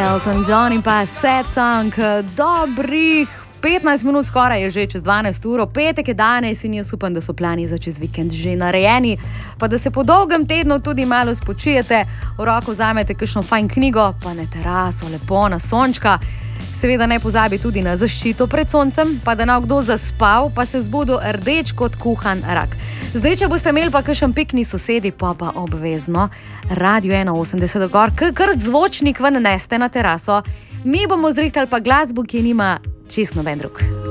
Elton John in pa Sad Song, dobrih 15 minut skoraj je že čez 12 uro, petek je danes in jaz upam, da so plani za čez vikend že narejeni, pa da se po dolgem tednu tudi malo spočijete, v roko vzamete kakšno fajn knjigo, pa na teraso, lepo na sončka. Seveda ne pozabi tudi na zaščito pred soncem, pa da ne kdo zaspal, pa se zbudil rdeč kot kuhan rak. Zdaj, če boste imeli pa kakšen pikni sosedi, pa obvezno Radio 81 gor, kar zvočnik ven neste na teraso. Mi bomo zrihtali pa glasbo, ki nima čisto noben drug.